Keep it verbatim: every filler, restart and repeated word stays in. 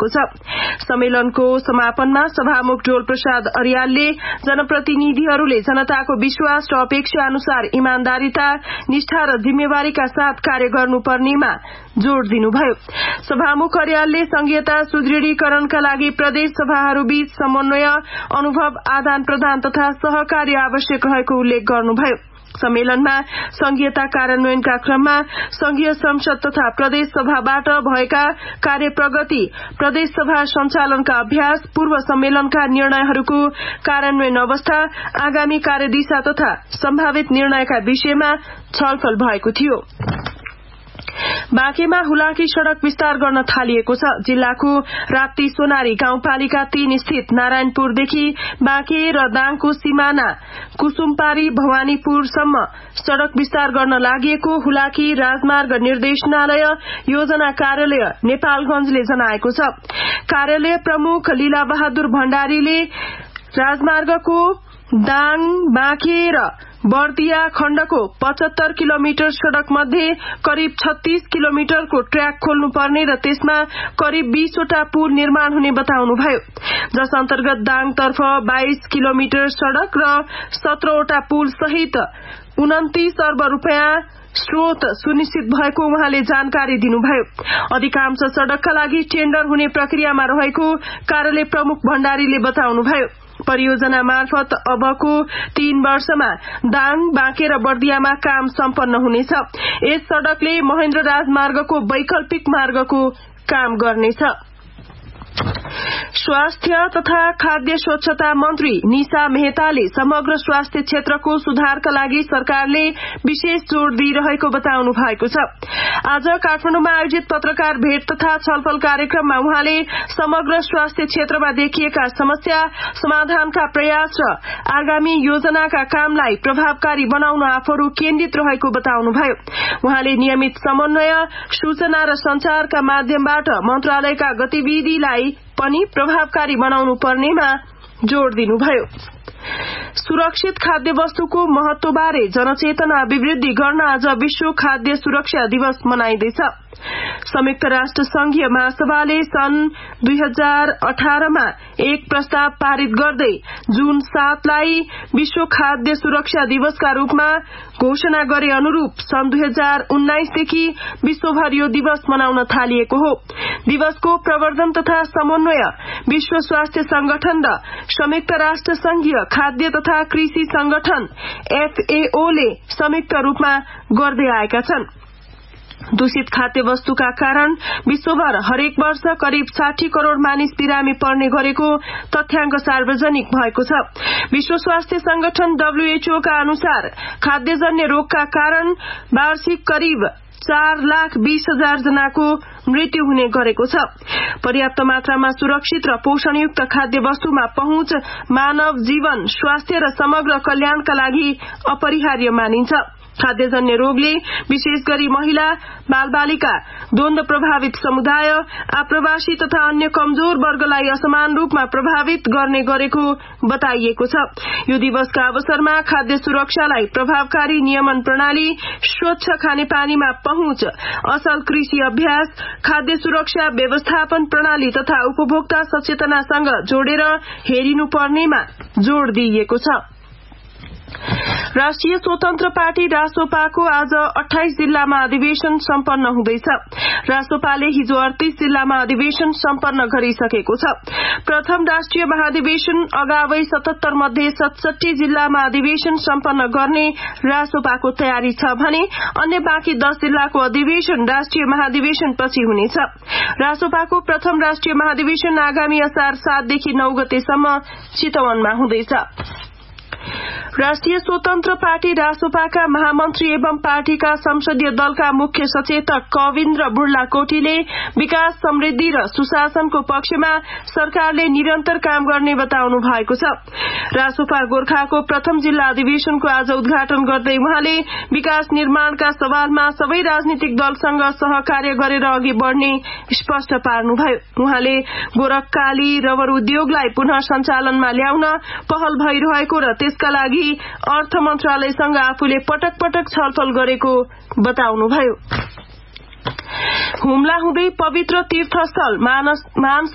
भएको छ। सम्मेलनको समापनमा सभामुख ढोल प्रसाद अर्यालले जनप्रतिनिधिहरूले जनताको विश्वास र अपेक्षा अनुसार इमानदारीता, निष्ठा र जिम्मेवारीका साथ कार्य गर्नुपर्नेमा जोड़ दिनुभयो। सभामुख अर्यालले संघीयता सुदृढीकरणका लागि प्रदेश सभाहरूबीच समन्वय, अनुभव आदान प्रदान तथा सहकार्य आवश्यक रहेको उल्लेख गर्नुभयो। सम्मेलनमा संघीयता कार्यान्वयनका क्रममा संघीय संसद तथा प्रदेश सभाबाट भएका कार्य प्रगति, प्रदेश सभा सञ्चालनका अभ्यास, पूर्व सम्मेलनका निर्णयहरूको कार्यान्वयन अवस्था, आगामी कार्यदिशा तथा सम्भावित निर्णयका विषयमा छलफल भएको थियो। बाँकेमा हुलाकी सड़क विस्तार गर्न थालिएको छ। जिल्लाको राप्ती सोनारी गाउँपालिका तीन स्थित नारायणपुरदेखि बाँके र दाङको सिमाना कुसुमपारी भवानीपुरसम्म सड़क विस्तार गर्न लागि हुलाकी राजमार्ग निर्देशनालय योजना कार्यालय नेपालगंजले जनाएको छ। कार्यालय प्रमुख लीला बहादुर भण्डारीले राजमार्गको दाङ, बाँके र बर्दिया खण्डको पचहत्तर किलोमिटर सड़क मध्ये करिब छत्तीस किलोमिटरको ट्र्याक खोल्नुपर्ने र त्यसमा करिब बीसवटा पुल निर्माण हुने बताउनुभयो, जस अन्तर्गत दाङतर्फ बाइस किलोमिटर सड़क र सत्रहवटा पुल सहित उन्तीस अर्ब रूपियाँ स्रोत सुनिश्चित भएको उहाँले जानकारी दिनुभयो। अधिकांश सड़कका लागि टेन्डर हुने प्रक्रियामा रहेको कार्यालय प्रमुख भण्डारीले बताउनुभयो। परियोजना मार्फत अबको तीन वर्षमा दाङ, बाँके र बर्दियामा काम सम्पन्न हुनेछ। यस सड़कले महेन्द्र राजमार्गको वैकल्पिक मार्गको काम गर्नेछ। स्वास्थ्य तथा खाद्य स्वच्छता मन्त्री निशा मेहताले समग्र स्वास्थ्य क्षेत्रको सुधारका लागि सरकारले विशेष जोड़ दिइरहेको बताउनु भएको छ। आज काठमाडौँमा आयोजित पत्रकार भेट तथा छलफल कार्यक्रममा उहाँले समग्र स्वास्थ्य क्षेत्रमा देखिएका समस्या समाधानका प्रयास र आगामी योजनाका कामलाई प्रभावकारी बनाउन आफूहरू केन्द्रित रहेको बताउनुभयो। उहाँले नियमित समन्वय, सूचना र संचारका माध्यमबाट मन्त्रालयका गतिविधिलाई पनि प्रभावकारी बनाउनु पर्नेमा जोड़ दिनुभयो। सुरक्षित खाद्य वस्तुको महत्वबारे जनचेतना अभिवृद्धि गर्न आज विश्व खाद्य सुरक्षा दिवस मनाइँदैछ। संयुक्त राष्ट्र संघीय महासभाले सन् दुई हजार अठारमा एक प्रस्ताव पारित गर्दै जून सातलाई विश्व खाद्य सुरक्षा दिवसका रूपमा घोषणा गरे अनुरूप सन् दुई हजार उन्नाइसदेखि विश्वभर यो दिवस मनाउन थालिएको हो। दिवसको प्रवर्धन तथा समन्वय विश्व स्वास्थ्य संगठन र संयुक्त राष्ट्र संघीय खाद्य तथा कृषि संगठन एफएओ ले संयुक्त रूपमा गर्दै आएका छन्। दूषित खाद्य वस्तुका कारण विश्वभर हरेक वर्ष करिब साठी करोड़ मानिस बिरामी पर्ने गरेको तथ्याङ्क सार्वजनिक भएको छ। विश्व स्वास्थ्य संगठन डब्ल्यूएचओ का अनुसार खाद्यजन्य रोगका कारण वार्षिक करिब चार लाख बीस हजार जनाको मृत्यु हुने गरेको छ। पर्याप्त मात्रामा सुरक्षित र पोषणयुक्त खाद्य वस्तुमा पहुँच मानव जीवन, स्वास्थ्य र समग्र कल्याणका लागि अपरिहार्य मानिन्छ। खाद्यजन्य रोगले विशेष गरी महिला, बालबालिका, द्वन्द्व प्रभावित समुदाय, आप्रवासी तथा अन्य कमजोर वर्गलाई असमान रूपमा प्रभावित गर्ने गरेको बताइएको छ। यो दिवसका अवसरमा खाद्य सुरक्षालाई प्रभावकारी नियमन प्रणाली, स्वच्छ खानेपानीमा पहुँच, असल कृषि अभ्यास, खाद्य सुरक्षा व्यवस्थापन प्रणाली तथा उपभोक्ता सचेतनासँग जोडेर हेरिनुपर्नेमा जोड़ दिइएको छ। राष्ट्रिय स्वतन्त्र पार्टी रासोपाको आज अठाइस जिल्लामा अधिवेशन सम्पन्न हुँदैछ। रासोपाले हिजो अडतीस जिल्लामा अधिवेशन सम्पन्न गरिसकेको छ। प्रथम राष्ट्रिय महाधिवेशन अगावै सतहत्तर मध्ये सतसट्ठी जिल्लामा अधिवेशन सम्पन्न गर्ने रासोपाको तयारी छ भने अन्य बाँकी दस जिल्लाको अधिवेशन राष्ट्रिय महाधिवेशन पछि हुनेछ। रासोपाको प्रथम राष्ट्रिय महाधिवेशन आगामी असार सातदेखि नौ गतेसम्म चितवनमा हुँदैछ। राष्ट्रिय स्वतन्त्र पार्टी रासोपाका महामन्त्री एवं पार्टीका संसदीय दलका मुख्य सचेतक कविन्द्र बुर्लाकोटीले विकास, समृद्धि र सुशासनको पक्षमा सरकारले निरन्तर काम गर्ने बताउनु भएको छ। रासोपा गोर्खाको प्रथम जिल्ला अधिवेशनको आज उद्घाटन गर्दै उहाँले विकास निर्माणका सवालमा सबै राजनीतिक दलसँग सहकार्य गरेर अघि बढ़ने स्पष्ट पार्नुभयो। उहाँले गोरखकाली रबर उद्योगलाई पुनः सञ्चालनमा ल्याउन पहल भइरहेको र त्यसका लागि अर्थ मन्त्रालयसँग आफूले पटक पटक छलफल गरेको बताउनुभयो। हुम्ला हुँदै पवित्र तीर्थस्थल मानस